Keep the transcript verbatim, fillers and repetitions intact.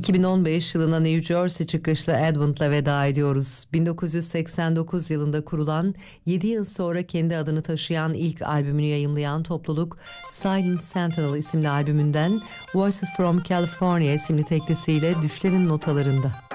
iki bin on beş yılına New Jersey çıkışlı Edmund'la veda ediyoruz. bin dokuz yüz seksen dokuz yılında kurulan, yedi yıl sonra kendi adını taşıyan ilk albümünü yayımlayan topluluk Silent Sentinel isimli albümünden Voices from California isimli teklisiyle düşlerin notalarında.